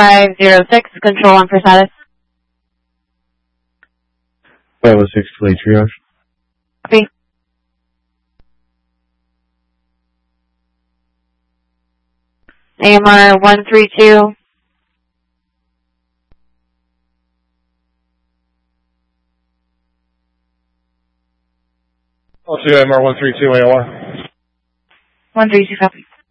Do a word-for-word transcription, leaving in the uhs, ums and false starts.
five zero six, control on for status. five oh six, delay triage. Copy. A M R one three two. Oh, two A M R one three two A O R. one three two, copy.